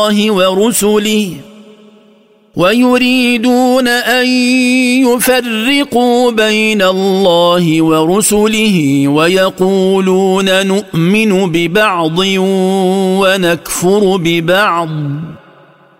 ورسله ويريدون أن يفرقوا بين الله ورسله ويقولون نؤمن ببعض ونكفر ببعض